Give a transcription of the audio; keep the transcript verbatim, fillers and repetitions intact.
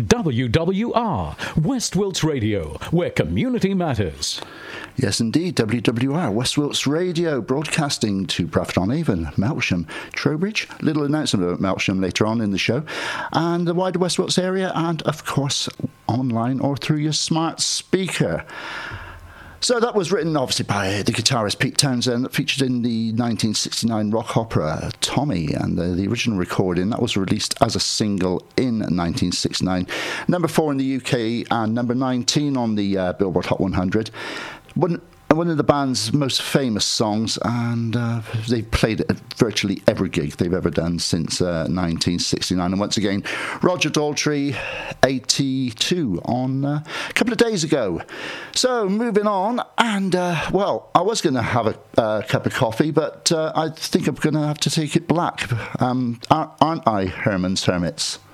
W W R, West Wilts Radio, where community matters. Yes, indeed, W W R, West Wilts Radio, broadcasting to Bradford-on-Avon, Melksham, Trowbridge. Little announcement about Melksham later on in the show, and the wider West Wilts area, and of course online or through your smart speaker. So that was written obviously by the guitarist Pete Townsend, that featured in the nineteen sixty-nine rock opera Tommy, and the, the original recording that was released as a single in nineteen sixty-nine. Number four in the U K and number nineteen on the uh, Billboard Hot one hundred. One, one of the band's most famous songs, and uh, they've played it at virtually every gig they've ever done since uh, nineteen sixty-nine. And once again, Roger Daltrey, eighty-two, on uh, a couple of days ago. So, moving on, and, uh, well, I was going to have a uh, cup of coffee, but uh, I think I'm going to have to take it black. Um, aren't I, Herman's Hermits?